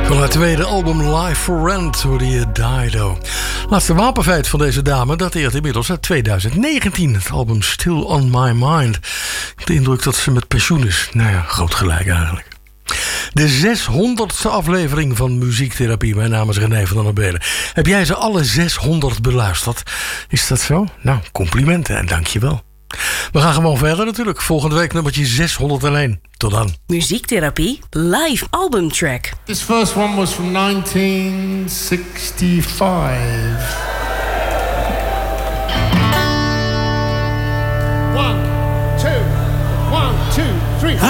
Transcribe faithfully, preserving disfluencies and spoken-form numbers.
Van haar tweede album Live for Rent hoorde je Dido. Laatste wapenfeit van deze dame dateert inmiddels uit tweeduizend negentien. Het album Still on My Mind. Ik heb de indruk dat ze met pensioen is. Nou ja, groot gelijk eigenlijk. De zeshonderdste aflevering van Muziektherapie. Mijn naam is René van der Belen. Heb jij ze alle zeshonderd beluisterd? Is dat zo? Nou, complimenten en dankjewel. We gaan gewoon verder natuurlijk. Volgende week nummertje zeshonderdéén. Tot dan. Muziektherapie live album track. This first one was from nineteen sixty-five.